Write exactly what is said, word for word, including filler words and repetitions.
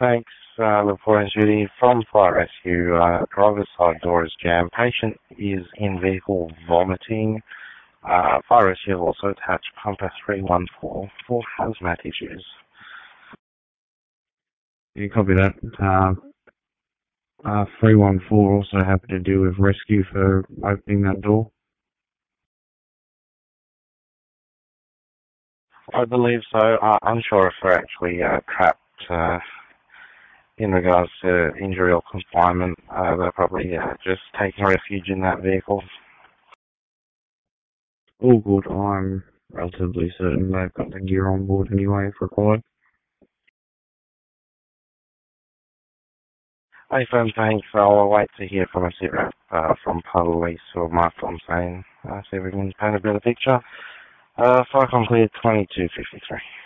Thanks, uh, reporting duty from Fire Rescue. Uh, driver's side door is jammed. Patient is in vehicle vomiting. Uh, Fire Rescue have also attached pumper three one four for hazmat issues. You copy that. Uh, uh, three one four also happy to deal with rescue for opening that door. I believe so. Uh, I'm unsure if they're actually uh, trapped uh, in regards to injury or confinement. Uh, they're probably uh, just taking refuge in that vehicle. All good. I'm relatively certain they've got the gear on board anyway if required. Hey, firm, thanks. I'll wait to hear from a sit rep uh, from police or Mark I'm saying. Uh, see if we can paint a better picture. Uh, fire completed twenty-two fifty-three.